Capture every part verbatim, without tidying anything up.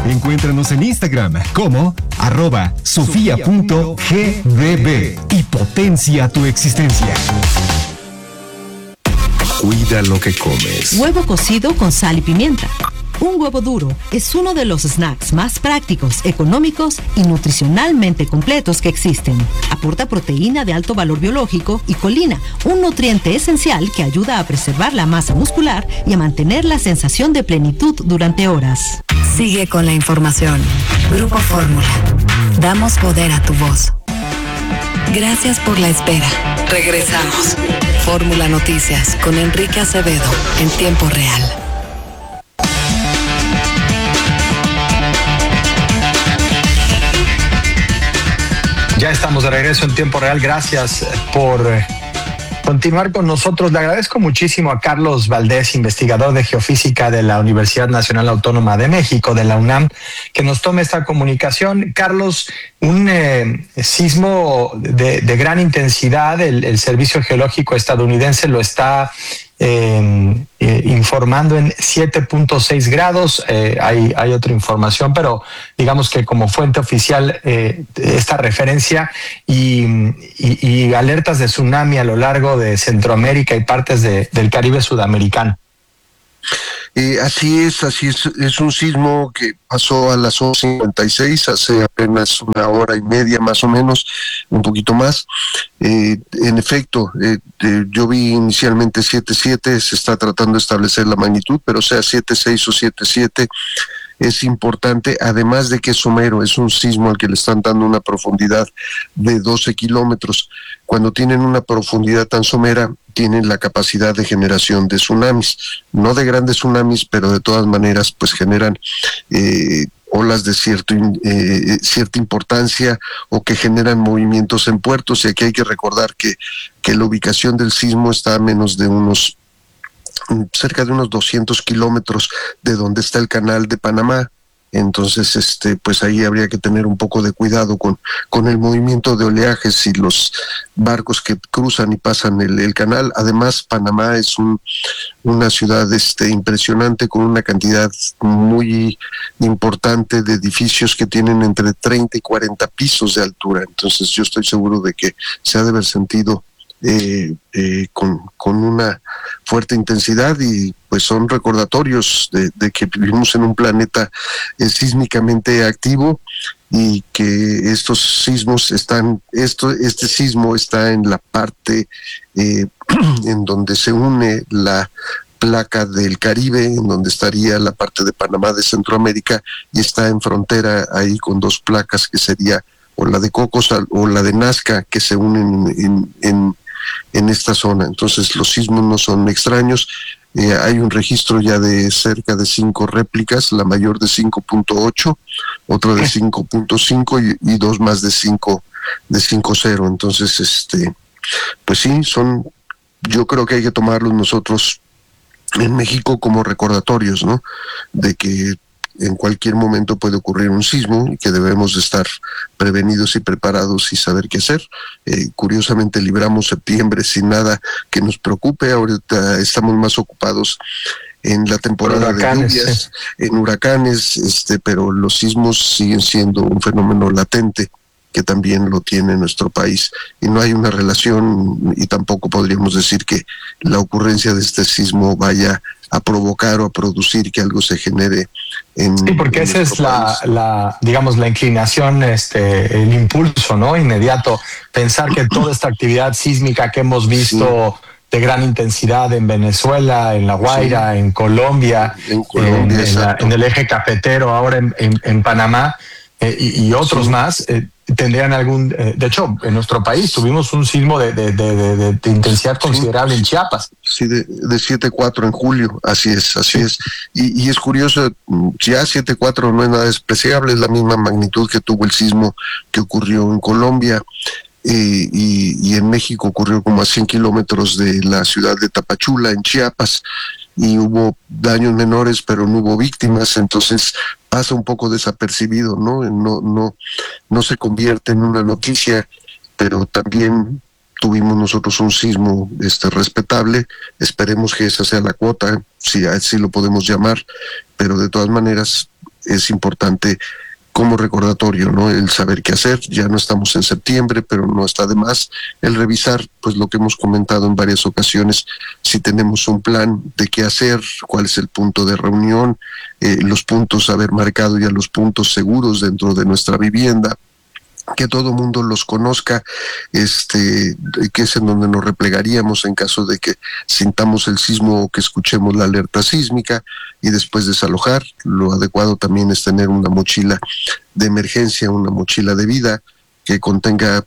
Encuéntranos en Instagram como arroba sofía punto g d b y potencia tu existencia. Cuida lo que comes. Huevo cocido con sal y pimienta. Un huevo duro es uno de los snacks más prácticos, económicos y nutricionalmente completos que existen. Aporta proteína de alto valor biológico y colina, un nutriente esencial que ayuda a preservar la masa muscular y a mantener la sensación de plenitud durante horas. Sigue con la información. Grupo Fórmula. Damos poder a tu voz. Gracias por la espera. Regresamos. Fórmula Noticias con Enrique Acevedo en tiempo real. Ya estamos de regreso en tiempo real. Gracias por continuar con nosotros. Le agradezco muchísimo a Carlos Valdés, investigador de geofísica de la Universidad Nacional Autónoma de México, de la UNAM, que nos tome esta comunicación. Carlos, un eh, sismo de, de gran intensidad, el, el Servicio Geológico estadounidense lo está eh, eh, informando en siete punto seis grados. Eh, hay, hay otra información, pero digamos que como fuente oficial eh, esta referencia y, y, y alertas de tsunami a lo largo de Centroamérica y partes de, del Caribe sudamericano. Eh, así es, así es, es un sismo que pasó a las once cincuenta y seis, hace apenas una hora y media más o menos, un poquito más. Eh, en efecto, eh, eh, yo vi inicialmente siete siete, se está tratando de establecer la magnitud, pero sea siete seis o siete siete, es importante, además de que es somero, es un sismo al que le están dando una profundidad de doce kilómetros. Cuando tienen una profundidad tan somera, tienen la capacidad de generación de tsunamis, no de grandes tsunamis, pero de todas maneras pues generan eh, olas de cierto, eh, cierta importancia o que generan movimientos en puertos. Y aquí hay que recordar que, que la ubicación del sismo está a menos de unos cerca de unos doscientos kilómetros de donde está el canal de Panamá. Entonces, este, pues ahí habría que tener un poco de cuidado con, con el movimiento de oleajes y los barcos que cruzan y pasan el, el canal. Además, Panamá es un, una ciudad este, impresionante, con una cantidad muy importante de edificios que tienen entre treinta y cuarenta pisos de altura. Entonces, yo estoy seguro de que se ha de haber sentido Eh, eh, con, con una fuerte intensidad, y pues son recordatorios de, de que vivimos en un planeta eh, sísmicamente activo, y que estos sismos están, esto, este sismo está en la parte eh, en donde se une la placa del Caribe, en donde estaría la parte de Panamá de Centroamérica, y está en frontera ahí con dos placas que sería o la de Cocos o la de Nazca, que se unen en, en en esta zona. Entonces los sismos no son extraños. Eh, hay un registro ya de cerca de cinco réplicas, la mayor de cinco punto ocho, otra de cinco punto cinco y, y dos más de cinco de cinco punto cero. Entonces, este, pues sí, son, yo creo que hay que tomarlos nosotros en México como recordatorios, ¿no? De que en cualquier momento puede ocurrir un sismo y que debemos de estar prevenidos y preparados y saber qué hacer. Eh, curiosamente libramos septiembre sin nada que nos preocupe. Ahorita estamos más ocupados en la temporada huracanes, de lluvias, sí. en huracanes, este, pero los sismos siguen siendo un fenómeno latente que también lo tiene nuestro país, y no hay una relación, y tampoco podríamos decir que la ocurrencia de este sismo vaya a provocar o a producir que algo se genere en sí, porque en esa es la, la, digamos, la inclinación, este, el impulso, ¿no? Inmediato, pensar que toda esta actividad sísmica que hemos visto sí. de gran intensidad en Venezuela, en La Guaira, sí. en Colombia, en, Colombia en, en, la, en el eje cafetero, ahora en, en, en Panamá eh, y, y otros sí. más, eh, tendrían algún, eh, de hecho, en nuestro país tuvimos un sismo de, de, de, de, de intensidad considerable sí. en Chiapas. Sí, de, de siete cuatro en julio, así es, así es. Y, y es curioso, ya siete cuatro no es nada despreciable, es la misma magnitud que tuvo el sismo que ocurrió en Colombia. Eh, y, y en México ocurrió como a cien kilómetros de la ciudad de Tapachula, en Chiapas, y hubo daños menores, pero no hubo víctimas. Entonces pasa un poco desapercibido, ¿no? No, no, no se convierte en una noticia, pero también tuvimos nosotros un sismo este, respetable. Esperemos que esa sea la cuota, si así lo podemos llamar, pero de todas maneras es importante como recordatorio, ¿no? El saber qué hacer. Ya no estamos en septiembre, pero no está de más el revisar, pues lo que hemos comentado en varias ocasiones, si tenemos un plan de qué hacer, cuál es el punto de reunión, eh, los puntos, haber marcado ya los puntos seguros dentro de nuestra vivienda, que todo mundo los conozca, este, que es en donde nos replegaríamos en caso de que sintamos el sismo o que escuchemos la alerta sísmica, y después desalojar. Lo adecuado también es tener una mochila de emergencia, una mochila de vida que contenga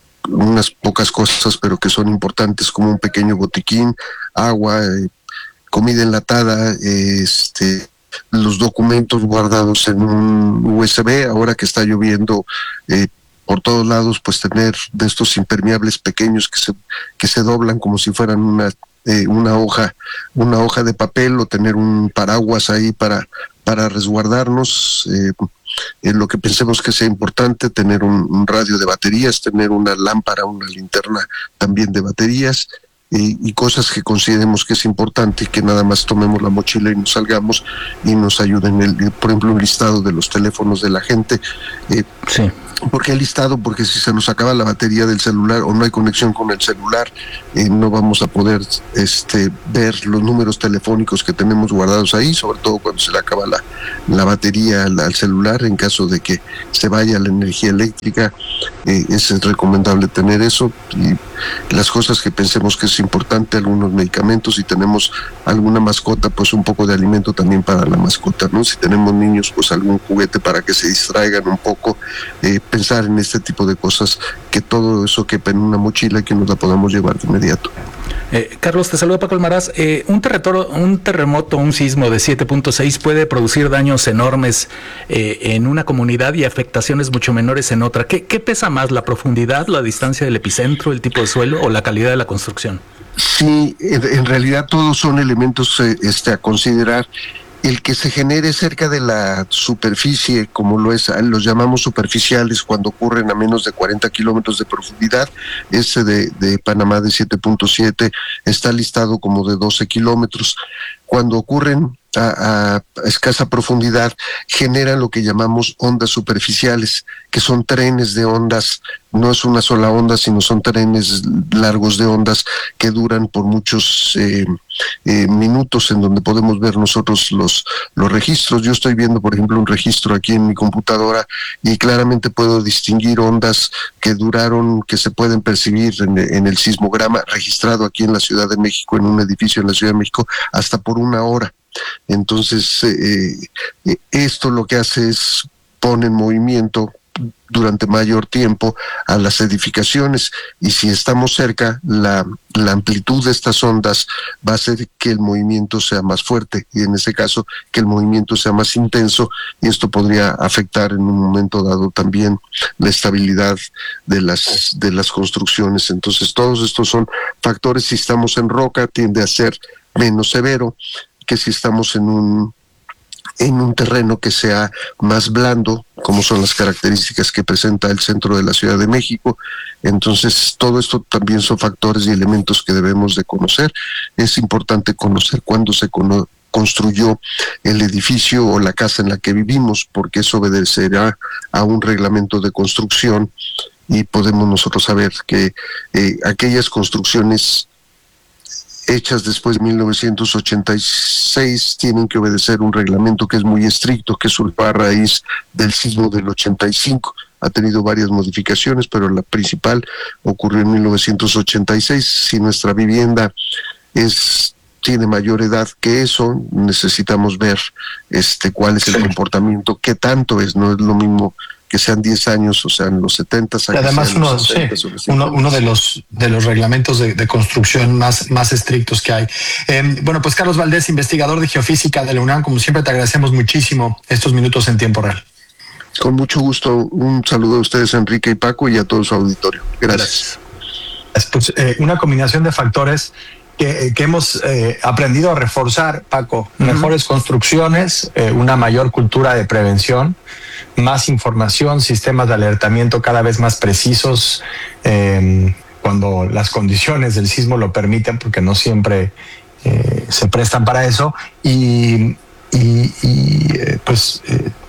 unas pocas cosas, pero que son importantes, como un pequeño botiquín, agua, eh, comida enlatada, eh, este los documentos guardados en un U S B. Ahora que está lloviendo eh, por todos lados, pues tener de estos impermeables pequeños que se que se doblan como si fueran una eh, una hoja una hoja de papel, o tener un paraguas ahí para para resguardarnos. Eh, en lo que pensemos que sea importante, tener un, un radio de baterías, tener una lámpara, una linterna también de baterías. Y, y cosas que consideremos que es importante, y que nada más tomemos la mochila y nos salgamos y nos ayuden. El, por ejemplo, un listado de los teléfonos de la gente. Eh, sí. ¿Por qué listado? Porque si se nos acaba la batería del celular o no hay conexión con el celular, eh, no vamos a poder este, ver los números telefónicos que tenemos guardados ahí, sobre todo cuando se le acaba la, la batería al, al celular. En caso de que se vaya la energía eléctrica, eh, es recomendable tener eso. Y las cosas que pensemos que es importante, algunos medicamentos. Si tenemos alguna mascota, pues un poco de alimento también para la mascota, ¿no? Si tenemos niños, pues algún juguete para que se distraigan un poco. Eh, pensar en este tipo de cosas, que todo eso quepa en una mochila y que nos la podamos llevar de inmediato. Eh, Carlos, te saluda Paco Almaraz. Eh, un, terremoto, un terremoto, un sismo de siete punto seis puede producir daños enormes eh, en una comunidad y afectaciones mucho menores en otra. ¿Qué, ¿Qué pesa más, la profundidad, la distancia del epicentro, el tipo de suelo o la calidad de la construcción? Sí, en, en realidad todos son elementos eh, este, a considerar. El que se genere cerca de la superficie, como lo es, los llamamos superficiales, cuando ocurren a menos de cuarenta kilómetros de profundidad. Ese de, de Panamá de siete punto siete está listado como de doce kilómetros. Cuando ocurren a, a escasa profundidad, generan lo que llamamos ondas superficiales, que son trenes de ondas. No es una sola onda, sino son trenes largos de ondas que duran por muchos eh, eh, minutos, en donde podemos ver nosotros los, los registros. Yo estoy viendo, por ejemplo, un registro aquí en mi computadora, y claramente puedo distinguir ondas que duraron, que se pueden percibir en, en el sismograma registrado aquí en la Ciudad de México, en un edificio en la Ciudad de México, hasta por una hora. Entonces, eh, eh, esto lo que hace es pone en movimiento durante mayor tiempo a las edificaciones, y si estamos cerca, la, la amplitud de estas ondas va a hacer que el movimiento sea más fuerte, y en ese caso que el movimiento sea más intenso, y esto podría afectar en un momento dado también la estabilidad de las, de las construcciones. Entonces todos estos son factores. Si estamos en roca, tiende a ser menos severo que si estamos en un en un terreno que sea más blando, como son las características que presenta el centro de la Ciudad de México. Entonces, todo esto también son factores y elementos que debemos de conocer. Es importante conocer cuándo se cono- construyó el edificio o la casa en la que vivimos, porque eso obedecerá a un reglamento de construcción, y podemos nosotros saber que eh, aquellas construcciones hechas después de mil novecientos ochenta y seis tienen que obedecer un reglamento que es muy estricto, que surgió a raíz del sismo del ochenta y cinco. Ha tenido varias modificaciones, pero la principal ocurrió en mil novecientos ochenta y seis. Si nuestra vivienda es tiene mayor edad que eso, necesitamos ver este cuál es el comportamiento, qué tanto es. No es lo mismo que sean diez años, o sea, en los setenta. Además, uno, setenta, sí, uno, uno de los de los reglamentos de, de construcción más, más estrictos que hay. Eh, bueno, pues Carlos Valdés, investigador de geofísica de la UNAM, como siempre te agradecemos muchísimo estos minutos en tiempo real. Con mucho gusto, un saludo a ustedes, Enrique y Paco, y a todo su auditorio. Gracias. Gracias. Pues, eh, una combinación de factores que, que hemos eh, aprendido a reforzar, Paco. Uh-huh. Mejores construcciones, eh, una mayor cultura de prevención, más información, sistemas de alertamiento cada vez más precisos eh, cuando las condiciones del sismo lo permiten, porque no siempre eh, se prestan para eso, y, y, y eh, pues eh,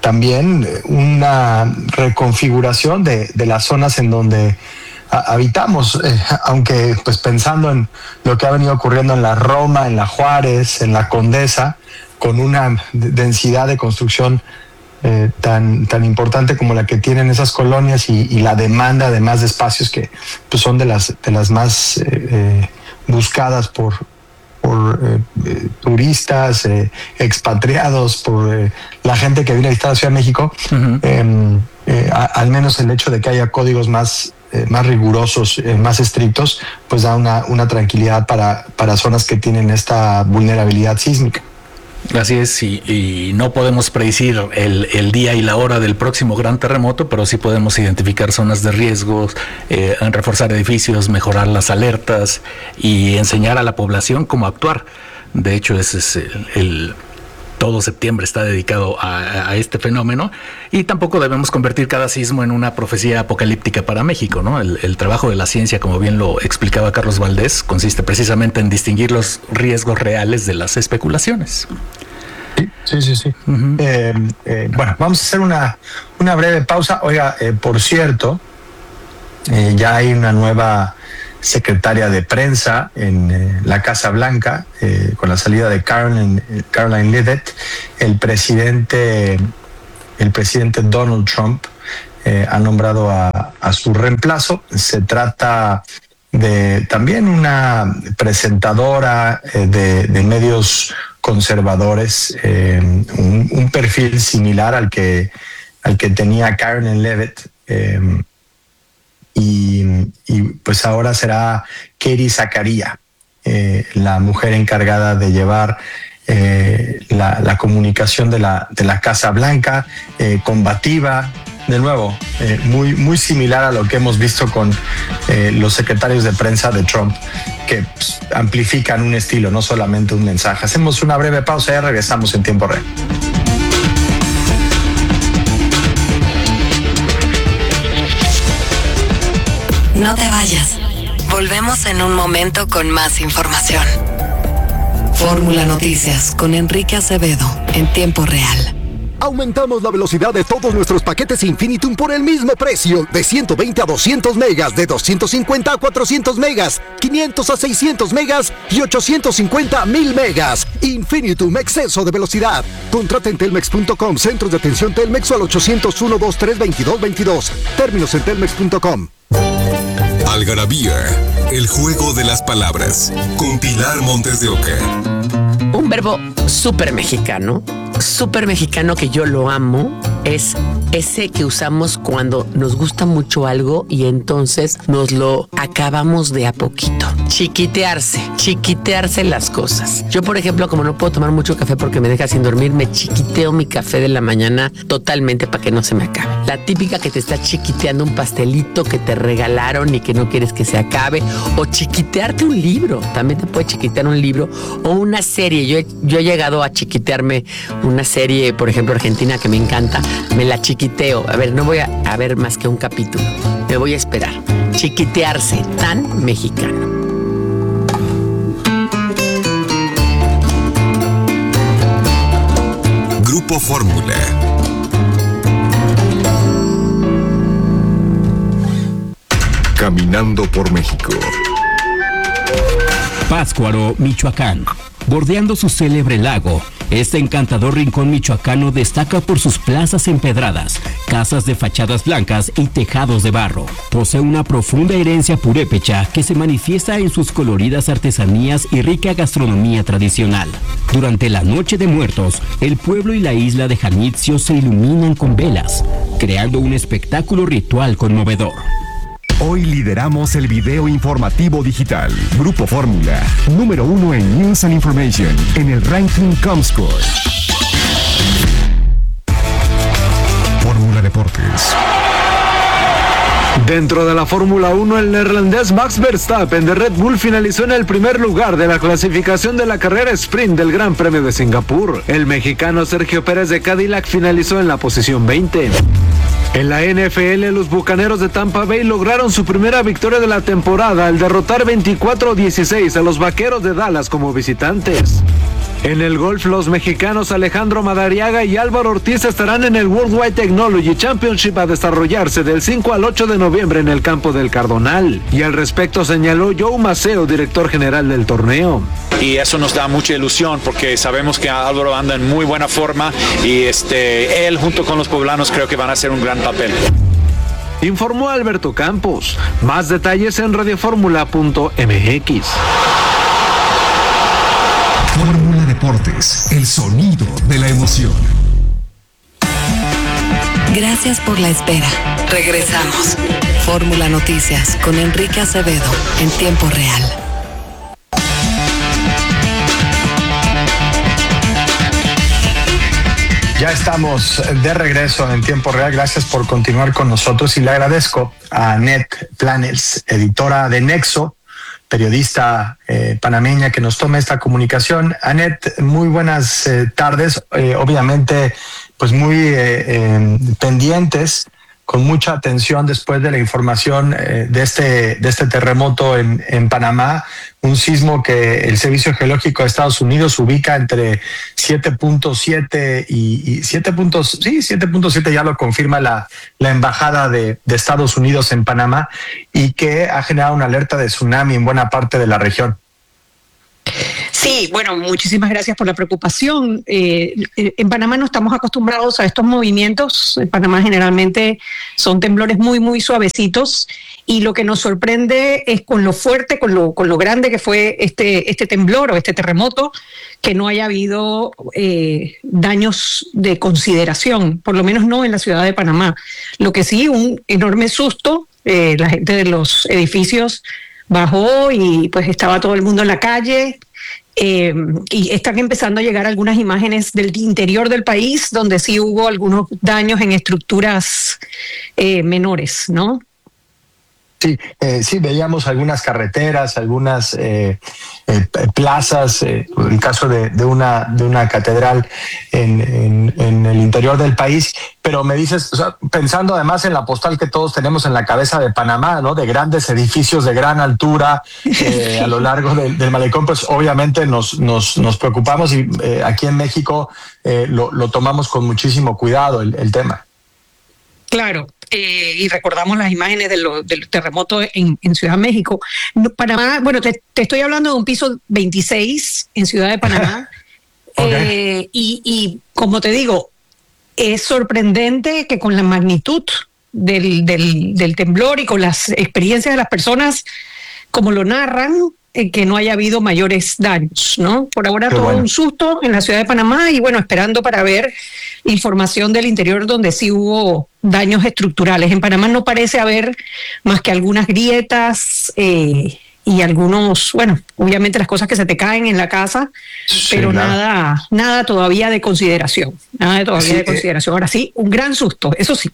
también una reconfiguración de, de las zonas en donde habitamos, eh, aunque pues pensando en lo que ha venido ocurriendo en la Roma, en la Juárez, en la Condesa, con una densidad de construcción eh, tan, tan importante como la que tienen esas colonias y, y la demanda además de espacios que pues, son de las, de las más eh, eh, buscadas por, por eh, eh, turistas, eh, expatriados, por eh, la gente que viene a visitar la Ciudad de México. Uh-huh. eh, eh, a, al menos el hecho de que haya códigos más Eh, más rigurosos, eh, más estrictos, pues da una, una tranquilidad para, para zonas que tienen esta vulnerabilidad sísmica. Así es, y, y no podemos predecir el, el día y la hora del próximo gran terremoto, pero sí podemos identificar zonas de riesgos, eh, reforzar edificios, mejorar las alertas y enseñar a la población cómo actuar. De hecho, ese es el... el todo septiembre está dedicado a, a este fenómeno, y tampoco debemos convertir cada sismo en una profecía apocalíptica para México, ¿no? El, el trabajo de la ciencia, como bien lo explicaba Carlos Valdés, consiste precisamente en distinguir los riesgos reales de las especulaciones. Sí, sí, sí. Uh-huh. eh, eh, bueno, vamos a hacer una, una breve pausa. Oiga, eh, por cierto, eh, ya hay una nueva secretaria de prensa en eh, la Casa Blanca, eh, con la salida de Caroline, Caroline Leavitt. El presidente, el presidente Donald Trump eh, ha nombrado a, a su reemplazo. Se trata de también una presentadora eh, de, de medios conservadores, eh, un, un perfil similar al que, al que tenía Caroline Leavitt. Eh, Y, y pues ahora será Katie Zakaria, eh, la mujer encargada de llevar eh, la, la comunicación de la, de la Casa Blanca, eh, combativa, de nuevo, eh, muy, muy similar a lo que hemos visto con eh, los secretarios de prensa de Trump, que pues, amplifican un estilo, no solamente un mensaje. Hacemos una breve pausa y ya regresamos en tiempo real. No te vayas. Volvemos en un momento con más información. Fórmula Noticias con Enrique Acevedo en tiempo real. Aumentamos la velocidad de todos nuestros paquetes Infinitum por el mismo precio, de ciento veinte a doscientos megas, de doscientos cincuenta a cuatrocientos megas, quinientos a seiscientos megas y ochocientos cincuenta a mil megas. Infinitum, exceso de velocidad. Contrata en telmex punto com, centros de atención Telmex o al ochocientos uno, veintitrés, veintidós, veintidós. Términos en telmex punto com. Algarabía, el juego de las palabras, con Pilar Montes de Oca. Un verbo súper mexicano, súper mexicano que yo lo amo, es ese que usamos cuando nos gusta mucho algo y entonces nos lo acabamos de a poquito. Chiquitearse, chiquitearse las cosas. Yo, por ejemplo, como no puedo tomar mucho café porque me deja sin dormir, me chiquiteo mi café de la mañana totalmente para que no se me acabe. La típica que te está chiquiteando un pastelito que te regalaron y que no quieres que se acabe, o chiquitearte un libro. También te puede chiquitear un libro o una serie. Yo he, yo he llegado a chiquitearme una serie, por ejemplo, argentina, que me encanta. Me la chiquiteo. A ver, no voy a, a ver más que un capítulo. Me voy a esperar. Chiquitearse, tan mexicano. Grupo Fórmula. Caminando por México. Pátzcuaro, Michoacán. Bordeando su célebre lago, este encantador rincón michoacano destaca por sus plazas empedradas, casas de fachadas blancas y tejados de barro. Posee una profunda herencia purépecha que se manifiesta en sus coloridas artesanías y rica gastronomía tradicional. Durante la Noche de Muertos, el pueblo y la isla de Janitzio se iluminan con velas, creando un espectáculo ritual conmovedor. Hoy lideramos el video informativo digital. Grupo Fórmula, número uno en News and Information, en el ranking Comscore. Fórmula Deportes. Dentro de la Fórmula uno, el neerlandés Max Verstappen de Red Bull finalizó en el primer lugar de la clasificación de la carrera sprint del Gran Premio de Singapur. El mexicano Sergio Pérez de Cadillac finalizó en la posición veinte. En la N F L, los Bucaneros de Tampa Bay lograron su primera victoria de la temporada al derrotar veinticuatro a dieciséis a los Vaqueros de Dallas como visitantes. En el golf, los mexicanos Alejandro Madariaga y Álvaro Ortiz estarán en el Worldwide Technology Championship a desarrollarse del cinco al ocho de noviembre en el campo del Cardonal. Y al respecto señaló Joe Maceo, director general del torneo. Y eso nos da mucha ilusión porque sabemos que Álvaro anda en muy buena forma y este, él junto con los poblanos creo que van a hacer un gran papel. Informó Alberto Campos. Más detalles en radioformula punto m x. Fórmula Deportes, el sonido de la emoción. Gracias por la espera. Regresamos. Fórmula Noticias con Enrique Acevedo en tiempo real. Ya estamos de regreso en tiempo real. Gracias por continuar con nosotros y le agradezco a Annette Planels, editora de Nexo, periodista eh, panameña que nos toma esta comunicación. Annette, muy buenas eh, tardes. Eh, obviamente, pues muy eh, eh, pendientes, con mucha atención después de la información eh, de este de este terremoto en, en Panamá, un sismo que el Servicio Geológico de Estados Unidos ubica entre siete punto siete y, y siete puntos, sí, siete punto siete ya lo confirma la, la Embajada de, de Estados Unidos en Panamá, y que ha generado una alerta de tsunami en buena parte de la región. Sí, bueno, muchísimas gracias por la preocupación. Eh, en Panamá no estamos acostumbrados a estos movimientos. En Panamá generalmente son temblores muy, muy suavecitos, y lo que nos sorprende es con lo fuerte, con lo, con lo grande que fue este, este temblor o este terremoto, que no haya habido eh, daños de consideración, por lo menos no en la ciudad de Panamá. Lo que sí, un enorme susto, eh, la gente de los edificios bajó y pues estaba todo el mundo en la calle. Eh, y están empezando a llegar algunas imágenes del interior del país donde sí hubo algunos daños en estructuras eh, menores, ¿no? Sí, eh, sí, veíamos algunas carreteras, algunas eh, eh, plazas, eh, el caso de, de una de una catedral en, en, en el interior del país, pero me dices, o sea, pensando además en la postal que todos tenemos en la cabeza de Panamá, ¿no? De grandes edificios de gran altura eh, a lo largo del, del malecón, pues obviamente nos nos, nos preocupamos, y eh, aquí en México eh, lo, lo tomamos con muchísimo cuidado el, el tema. Claro, eh, y recordamos las imágenes de lo, del terremoto en, en Ciudad de México. Panamá, bueno, te, te estoy hablando de un piso veintiséis en Ciudad de Panamá. Okay. eh, y, y como te digo, es sorprendente que con la magnitud del, del, del temblor y con las experiencias de las personas, como lo narran, eh, que no haya habido mayores daños, ¿no? Por ahora Qué todo bueno. Un susto en la ciudad de Panamá, y bueno, esperando para ver información del interior donde sí hubo daños estructurales. En Panamá no parece haber más que algunas grietas eh, y algunos, bueno, obviamente las cosas que se te caen en la casa, sí, pero claro. nada, nada todavía de consideración, nada todavía sí, de consideración. Ahora sí, un gran susto, eso sí.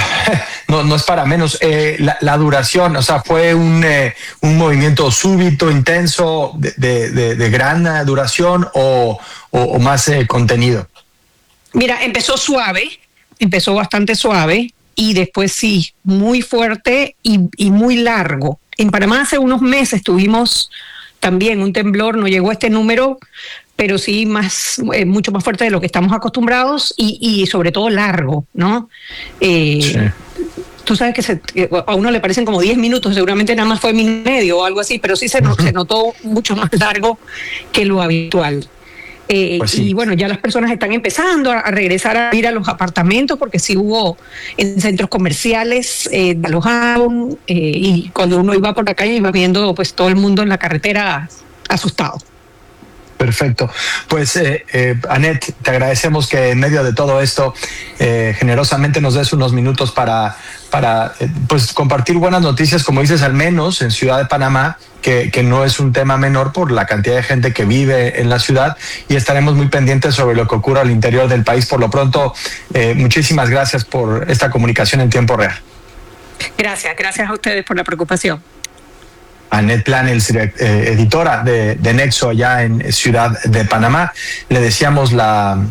No, no es para menos. Eh, la, la duración, o sea, fue un, eh, un movimiento súbito, intenso, de, de, de, de gran duración, o, o, o más eh, contenido. Mira, empezó suave, empezó bastante suave, y después sí, muy fuerte y, y muy largo. En Panamá hace unos meses tuvimos también un temblor, no llegó a este número, pero sí más, eh, mucho más fuerte de lo que estamos acostumbrados, y, y sobre todo largo, ¿no? Eh, sí. Tú sabes que se, a uno le parecen como diez minutos, seguramente nada más fue minuto y medio o algo así, pero sí se, se notó mucho más largo que lo habitual. Eh, pues sí. Y bueno, ya las personas están empezando a, a regresar a ir a los apartamentos, porque sí hubo en centros comerciales, eh, alojaron, eh, y cuando uno iba por la calle iba viendo pues todo el mundo en la carretera asustado. Perfecto. Pues, eh, eh, Annette, te agradecemos que en medio de todo esto eh, generosamente nos des unos minutos para, para eh, pues compartir buenas noticias, como dices, al menos en Ciudad de Panamá, que, que no es un tema menor por la cantidad de gente que vive en la ciudad, y estaremos muy pendientes sobre lo que ocurra al interior del país. Por lo pronto, eh, muchísimas gracias por esta comunicación en tiempo real. Gracias, gracias a ustedes por la preocupación. Annette Planels, eh, editora de, de Nexo allá en Ciudad de Panamá. Le decíamos la,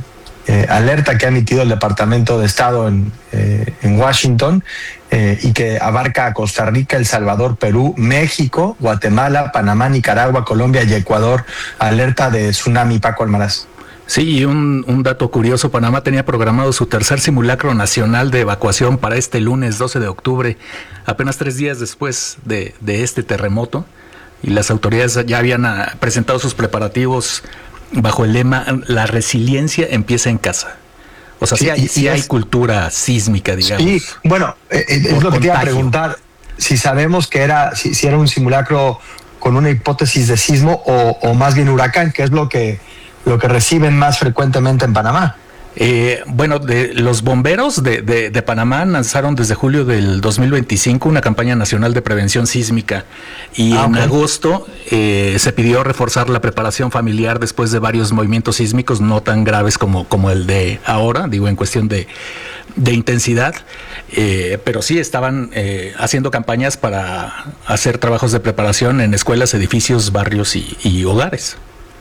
eh, alerta que ha emitido el Departamento de Estado en, eh, en Washington eh, y que abarca a Costa Rica, El Salvador, Perú, México, Guatemala, Panamá, Nicaragua, Colombia y Ecuador. Alerta de tsunami, Paco Almaraz. Sí, y un, un dato curioso, Panamá tenía programado su tercer simulacro nacional de evacuación para este lunes doce de octubre, apenas tres días después de, de este terremoto, y las autoridades ya habían a, presentado sus preparativos bajo el lema "La resiliencia empieza en casa". O sea, sí, sí hay, sí hay cultura sísmica, digamos. Sí, bueno, eh, es lo que te iba a preguntar, si sabemos que era, si, si era un simulacro con una hipótesis de sismo o, o más bien huracán, que es lo que lo que reciben más frecuentemente en Panamá. Eh, bueno, de los bomberos de, de, de Panamá lanzaron desde julio del dos mil veinticinco una campaña nacional de prevención sísmica y ah, en okay. agosto eh, se pidió reforzar la preparación familiar después de varios movimientos sísmicos no tan graves como, como el de ahora, digo en cuestión de, de intensidad, eh, pero sí estaban eh, haciendo campañas para hacer trabajos de preparación en escuelas, edificios, barrios y, y hogares.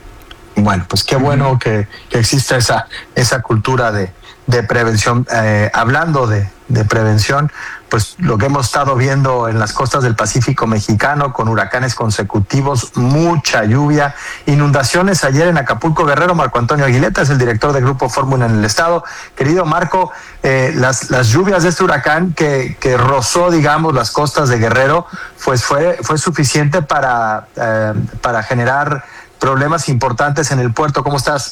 Bueno, pues qué bueno que, que exista esa, esa cultura de, de prevención. Eh, hablando de, de prevención, pues lo que hemos estado viendo en las costas del Pacífico mexicano, con huracanes consecutivos, mucha lluvia, inundaciones ayer en Acapulco, Guerrero. Marco Antonio Aguileta es el director de Grupo Fórmula en el estado. Querido Marco, eh, las, las lluvias de este huracán que, que rozó, digamos, las costas de Guerrero, pues fue, fue suficiente para, eh, para generar problemas importantes en el puerto. ¿Cómo estás?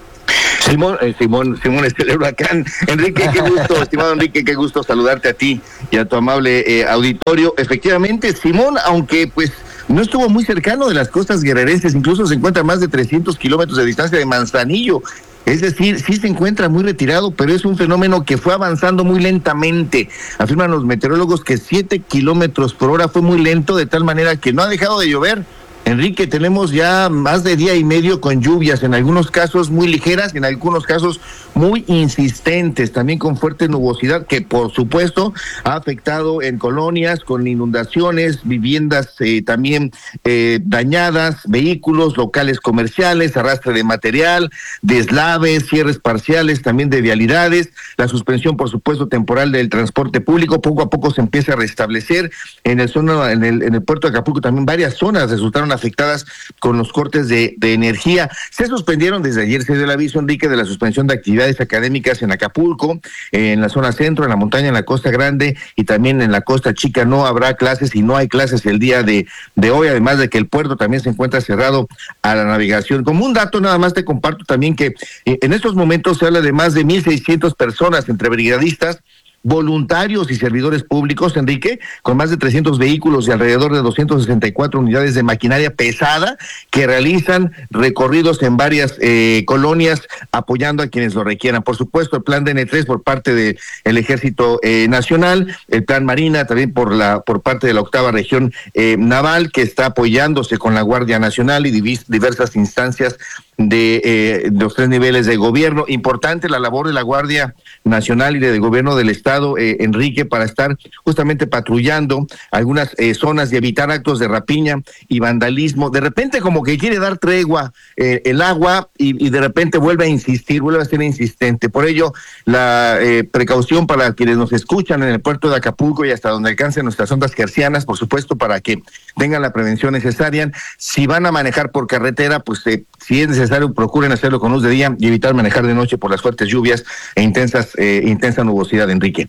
Simón, eh, Simón, Simón, este el huracán. Enrique, qué gusto, estimado Enrique, qué gusto saludarte a ti y a tu amable eh, auditorio. Efectivamente, Simón, aunque pues no estuvo muy cercano de las costas guerrerenses, incluso se encuentra a más de trescientos kilómetros de distancia de Manzanillo. Es decir, sí se encuentra muy retirado, pero es un fenómeno que fue avanzando muy lentamente. Afirman los meteorólogos que siete kilómetros por hora fue muy lento, de tal manera que no ha dejado de llover. Enrique, tenemos ya más de día y medio con lluvias, en algunos casos muy ligeras, en algunos casos muy insistentes, también con fuerte nubosidad que por supuesto ha afectado en colonias con inundaciones, viviendas eh, también eh, dañadas, vehículos, locales comerciales, arrastre de material, deslaves, cierres parciales también de vialidades, la suspensión por supuesto temporal del transporte público. Poco a poco se empieza a restablecer en el zona, en el, en el puerto de Acapulco también varias zonas resultaron afectadas con los cortes de, de energía. Se suspendieron, desde ayer se dio el aviso, Enrique, de la suspensión de actividades académicas en Acapulco, en la zona centro, en la montaña, en la Costa Grande y también en la Costa Chica. No habrá clases y no hay clases el día de, de hoy, además de que el puerto también se encuentra cerrado a la navegación. Como un dato, nada más te comparto también que eh, en estos momentos se habla de más de mil seiscientas personas entre brigadistas, voluntarios y servidores públicos, Enrique, con más de trescientos vehículos y alrededor de doscientas sesenta y cuatro unidades de maquinaria pesada que realizan recorridos en varias eh, colonias apoyando a quienes lo requieran. Por supuesto, el plan D N tres por parte del Ejército eh, Nacional, el plan Marina también por la por parte de la octava región eh, naval, que está apoyándose con la Guardia Nacional y divis, diversas instancias de, eh, de los tres niveles de gobierno. Importante la labor de la Guardia Nacional y del gobierno del estado, eh, Enrique, para estar justamente patrullando algunas eh, zonas y evitar actos de rapiña y vandalismo. De repente como que quiere dar tregua eh, el agua y, y de repente vuelve a insistir, vuelve a ser insistente. Por ello, la eh, precaución para quienes nos escuchan en el puerto de Acapulco y hasta donde alcancen nuestras ondas hercianas, por supuesto, para que tengan la prevención necesaria. Si van a manejar por carretera, pues eh, si es necesario, procuren hacerlo con luz de día y evitar manejar de noche por las fuertes lluvias e intensas eh, intensa nubosidad, Enrique.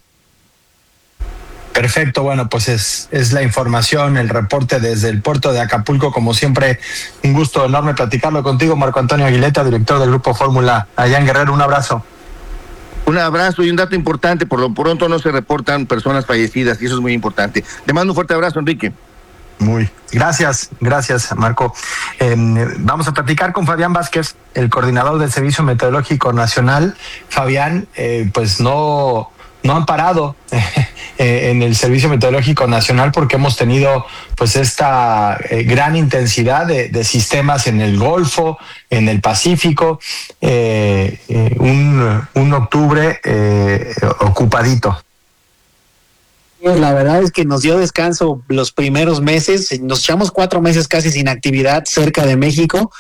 Perfecto, bueno, pues es, es la información, el reporte desde el puerto de Acapulco. Como siempre, un gusto enorme platicarlo contigo, Marco Antonio Aguileta, director del Grupo Fórmula allá en Guerrero. Un abrazo. Un abrazo y un dato importante, por lo pronto no se reportan personas fallecidas y eso es muy importante. Te mando un fuerte abrazo, Enrique. Muy, gracias, gracias, Marco. Eh, vamos a platicar con Fabián Vázquez, el coordinador del Servicio Meteorológico Nacional. Fabián, eh, pues no, no han parado eh, en el Servicio Meteorológico Nacional porque hemos tenido pues esta eh, gran intensidad de, de sistemas en el Golfo, en el Pacífico, eh, eh, un, un octubre eh, ocupadito. La verdad es que nos dio descanso los primeros meses, nos echamos cuatro meses casi sin actividad cerca de México,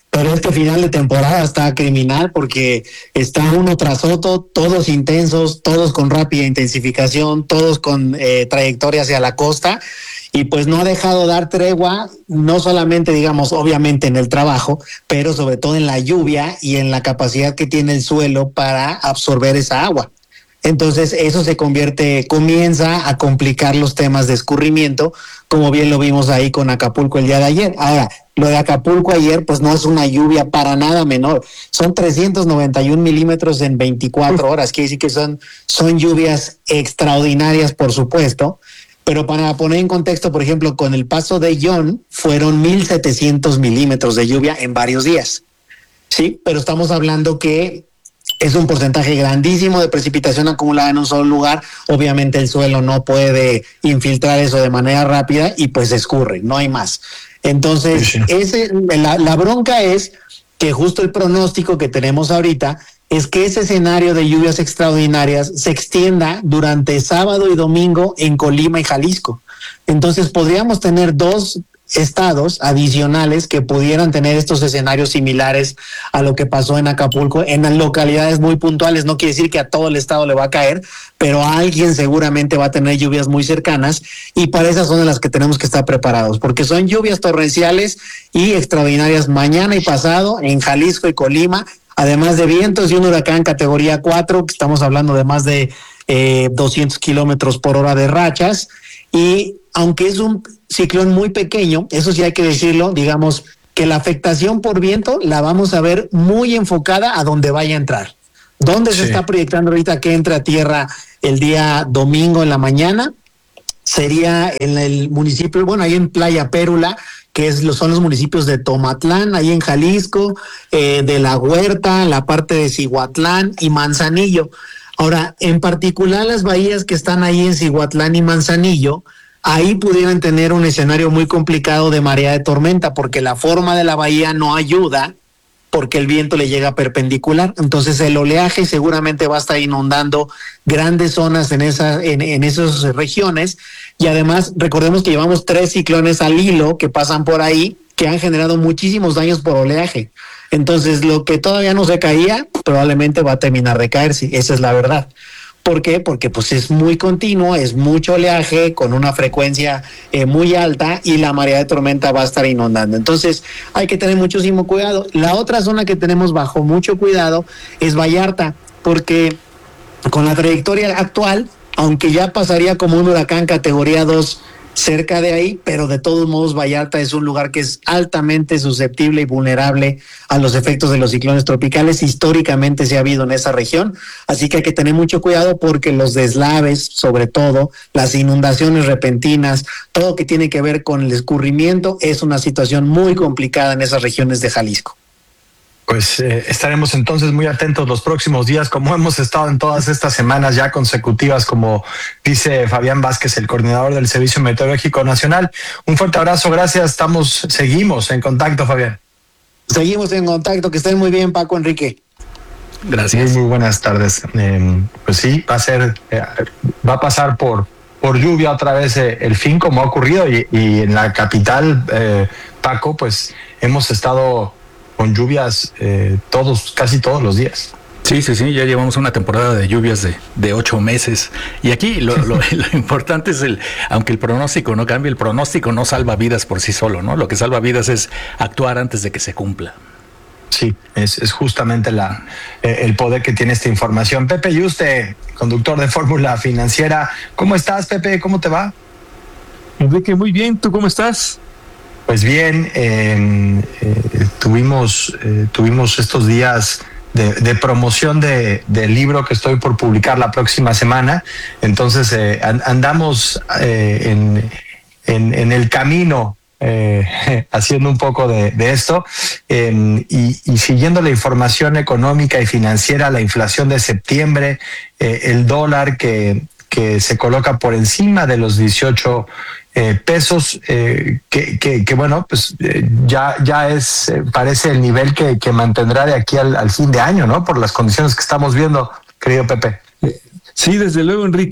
pero este final de temporada está criminal porque está uno tras otro, todos intensos, todos con rápida intensificación, todos con eh, trayectoria hacia la costa, y pues no ha dejado dar tregua, no solamente, digamos, obviamente en el trabajo, pero sobre todo en la lluvia y en la capacidad que tiene el suelo para absorber esa agua. Entonces eso se convierte, comienza a complicar los temas de escurrimiento, como bien lo vimos ahí con Acapulco el día de ayer. Ahora, lo de Acapulco ayer pues no es una lluvia para nada menor, son trescientos noventa y un milímetros en veinticuatro horas, quiere decir que son, son lluvias extraordinarias, por supuesto, pero para poner en contexto, por ejemplo, con el paso de John fueron mil setecientos milímetros de lluvia en varios días, ¿sí? Pero estamos hablando que es un porcentaje grandísimo de precipitación acumulada en un solo lugar. Obviamente el suelo no puede infiltrar eso de manera rápida y pues escurre, no hay más. Entonces, sí, sí. Ese, la, la bronca es que justo el pronóstico que tenemos ahorita es que ese escenario de lluvias extraordinarias se extienda durante sábado y domingo en Colima y Jalisco. Entonces podríamos tener dos estados adicionales que pudieran tener estos escenarios similares a lo que pasó en Acapulco, en localidades muy puntuales. No quiere decir que a todo el estado le va a caer, pero a alguien seguramente va a tener lluvias muy cercanas, y para esas son de las que tenemos que estar preparados, porque son lluvias torrenciales y extraordinarias mañana y pasado en Jalisco y Colima, además de vientos y un huracán categoría cuatro, que estamos hablando de más de eh, doscientos kilómetros por hora de rachas. Y aunque es un ciclón muy pequeño, eso sí hay que decirlo, digamos que la afectación por viento la vamos a ver muy enfocada a donde vaya a entrar. ¿Dónde sí. se está proyectando ahorita que entre a tierra el día domingo en la mañana? Sería en el municipio, bueno, ahí en Playa Pérula, que es, son los municipios de Tomatlán, ahí en Jalisco, eh, de La Huerta, la parte de Cihuatlán y Manzanillo. Ahora, en particular las bahías que están ahí en Cihuatlán y Manzanillo, ahí pudieran tener un escenario muy complicado de marea de tormenta, porque la forma de la bahía no ayuda, porque el viento le llega perpendicular. Entonces el oleaje seguramente va a estar inundando grandes zonas en, esa, en, en esas regiones, y además recordemos que llevamos tres ciclones al hilo que pasan por ahí, que han generado muchísimos daños por oleaje. Entonces lo que todavía no se caía probablemente va a terminar de caerse, esa es la verdad. ¿Por qué? Porque pues es muy continuo, es mucho oleaje con una frecuencia eh, muy alta, y la marea de tormenta va a estar inundando. Entonces hay que tener muchísimo cuidado. La otra zona que tenemos bajo mucho cuidado es Vallarta, porque con la trayectoria actual, aunque ya pasaría como un huracán categoría dos cerca de ahí, pero de todos modos Vallarta es un lugar que es altamente susceptible y vulnerable a los efectos de los ciclones tropicales. Históricamente se ha habido en esa región, así que hay que tener mucho cuidado, porque los deslaves, sobre todo las inundaciones repentinas, todo que tiene que ver con el escurrimiento, es una situación muy complicada en esas regiones de Jalisco. Pues eh, estaremos entonces muy atentos los próximos días, como hemos estado en todas estas semanas ya consecutivas, como dice Fabián Vázquez, el coordinador del Servicio Meteorológico Nacional. Un fuerte abrazo, gracias, estamos, seguimos en contacto, Fabián. Seguimos en contacto, que estén muy bien, Paco, Enrique. Gracias. Muy, muy buenas tardes. Eh, pues sí, va a ser, eh, va a pasar por, por lluvia otra vez eh, el fin, como ha ocurrido, y, y en la capital, eh, Paco, pues hemos estado con lluvias eh, todos, casi todos los días. Sí, sí, sí, ya llevamos una temporada de lluvias de, de ocho meses. Y aquí lo, lo, lo importante es el, aunque el pronóstico no cambie, el pronóstico no salva vidas por sí solo, ¿no? Lo que salva vidas es actuar antes de que se cumpla. Sí, es, es justamente la, eh, el poder que tiene esta información. Pepe Yuste, conductor de Fórmula Financiera. ¿Cómo estás, Pepe? ¿Cómo te va? Enrique, muy bien. ¿Tú cómo estás? Pues bien, eh, eh, tuvimos, eh, tuvimos estos días de, de promoción de, del libro que estoy por publicar la próxima semana. Entonces eh, andamos eh, en, en, en el camino eh, haciendo un poco de, de esto eh, y, y siguiendo la información económica y financiera, la inflación de septiembre, eh, el dólar que, que se coloca por encima de los dieciocho Eh, pesos, eh, que, que, que bueno, pues eh, ya, ya es, eh, parece el nivel que, que mantendrá de aquí al, al fin de año, ¿no? Por las condiciones que estamos viendo, querido Pepe. Sí, desde luego, Enrique.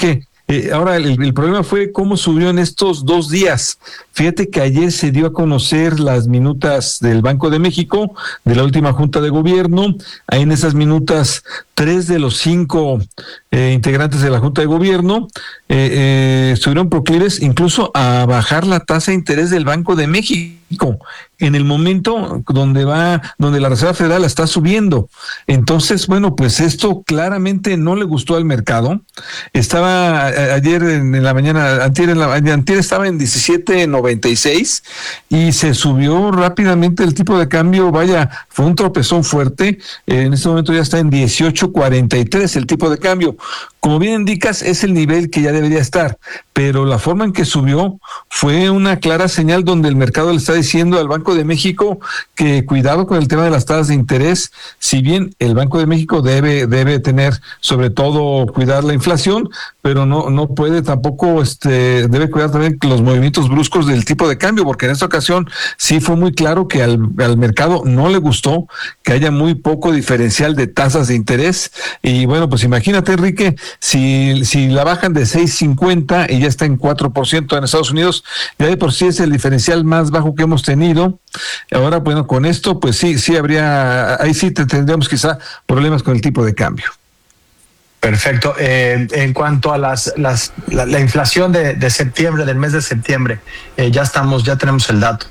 Eh, ahora, el, el problema fue cómo subió en estos dos días. Fíjate que ayer se dio a conocer las minutas del Banco de México, de la última Junta de Gobierno. Ahí en esas minutas, tres de los cinco eh, integrantes de la Junta de Gobierno eh, eh, estuvieron proclives incluso a bajar la tasa de interés del Banco de México en el momento donde va, donde la Reserva Federal la está subiendo. Entonces, bueno, pues esto claramente no le gustó al mercado. Estaba ayer en la mañana, antier, en la, antier estaba en diecisiete noventa y seis y se subió rápidamente el tipo de cambio. Vaya, fue un tropezón fuerte. En este momento ya está en dieciocho cuarenta y tres el tipo de cambio. Como bien indicas, es el nivel que ya debería estar, pero la forma en que subió fue una clara señal donde el mercado le está diciendo al Banco de México que cuidado con el tema de las tasas de interés. Si bien el Banco de México debe debe tener sobre todo cuidar la inflación, pero no no puede tampoco este debe cuidar también los movimientos bruscos del tipo de cambio, porque en esta ocasión sí fue muy claro que al, al mercado no le gustó que haya muy poco diferencial de tasas de interés. Y bueno, pues imagínate, Enrique, si si la bajan de seis cincuenta y ya está en cuatro por ciento en Estados Unidos, ya de por sí es el diferencial más bajo que hemos tenido. Ahora, bueno, con esto, pues sí, sí habría, ahí sí tendríamos quizá problemas con el tipo de cambio. Perfecto. Eh, en cuanto a las, las la, la inflación de, de septiembre, del mes de septiembre, eh, ya estamos, ya tenemos el dato.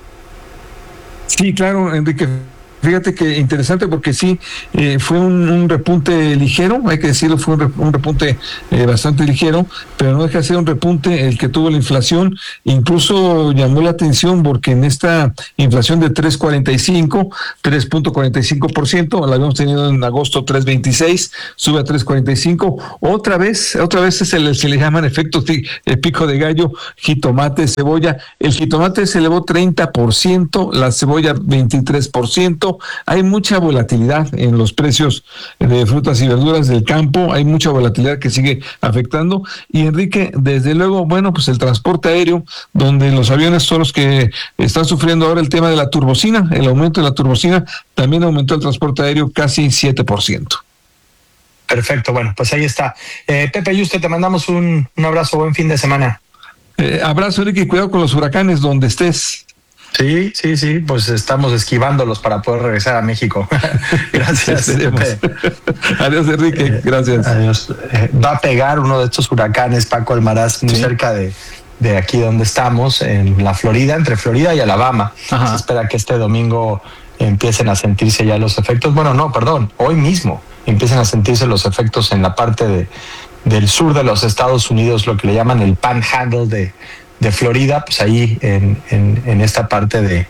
Sí, claro, Enrique. Fíjate que interesante porque sí, eh, fue un, un repunte ligero, hay que decirlo, fue un, rep, un repunte eh, bastante ligero, pero no deja de ser un repunte el que tuvo la inflación. Incluso llamó la atención porque en esta inflación de tres cuarenta y cinco, tres punto cuarenta y cinco por ciento, la habíamos tenido en agosto tres veintiséis, sube a tres cuarenta y cinco, otra vez, otra vez se le, se le llaman efectos de eh, pico de gallo, jitomate, cebolla. El jitomate se elevó treinta por ciento, la cebolla veintitrés por ciento. Hay mucha volatilidad en los precios de frutas y verduras del campo, hay mucha volatilidad que sigue afectando. Y Enrique, desde luego, bueno, pues el transporte aéreo, donde los aviones son los que están sufriendo ahora el tema de la turbocina, el aumento de la turbocina, también aumentó el transporte aéreo casi siete por ciento. Perfecto, bueno, pues ahí está. Eh, Pepe y usted, te mandamos un, un abrazo, buen fin de semana. Eh, abrazo, Enrique, y cuidado con los huracanes donde estés. Sí, sí, sí, pues estamos esquivándolos para poder regresar a México. Gracias. Adiós, Enrique, eh, gracias. Adiós. Eh, va a pegar uno de estos huracanes, Paco Almaraz, muy ¿sí? cerca de, de aquí donde estamos, en la Florida, entre Florida y Alabama. Ajá. Se espera que este domingo empiecen a sentirse ya los efectos. Bueno, no, perdón, hoy mismo empiecen a sentirse los efectos en la parte de, del sur de los Estados Unidos, lo que le llaman el Panhandle de de Florida, pues ahí en, en, en esta parte de,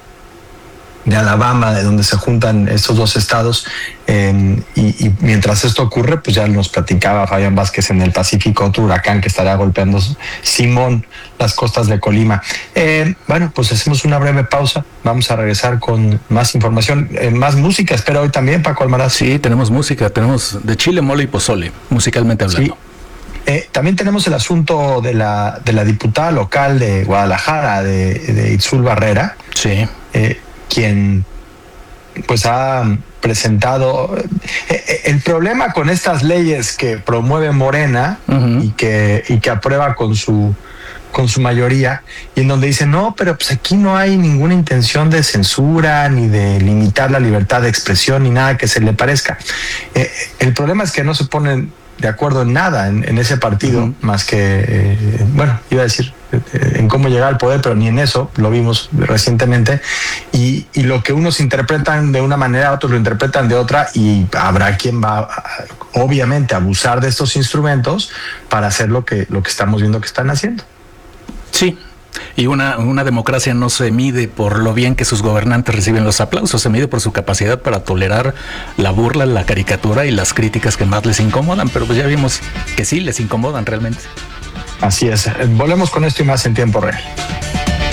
de Alabama, de donde se juntan estos dos estados, eh, y, y mientras esto ocurre, pues ya nos platicaba Fabián Vázquez en el Pacífico, otro huracán que estaría golpeando Simón, las costas de Colima. Eh, bueno, pues hacemos una breve pausa, vamos a regresar con más información, eh, más música, espero hoy también, Paco Almaraz. Sí, tenemos música, tenemos de chile, mole y pozole, musicalmente hablando. Sí. Eh, también tenemos el asunto de la de la diputada local de Guadalajara, de, de Itzul Barrera, sí. eh, quien pues ha presentado eh, el problema con estas leyes que promueve Morena uh-huh. y que y que aprueba con su con su mayoría, y en donde dice no, pero pues aquí no hay ninguna intención de censura ni de limitar la libertad de expresión ni nada que se le parezca. Eh, el problema es que no se ponen de acuerdo en nada en, en ese partido, uh-huh. más que, eh, bueno, iba a decir eh, en cómo llegar al poder, pero ni en eso, lo vimos recientemente, y, y lo que unos interpretan de una manera, otros lo interpretan de otra, y habrá quien va, a, obviamente, a abusar de estos instrumentos para hacer lo que, lo que estamos viendo que están haciendo. Sí. Y una, una democracia no se mide por lo bien que sus gobernantes reciben los aplausos, se mide por su capacidad para tolerar la burla, la caricatura y las críticas que más les incomodan, pero pues ya vimos que sí les incomodan realmente. Así es, volvemos con esto y más en tiempo real.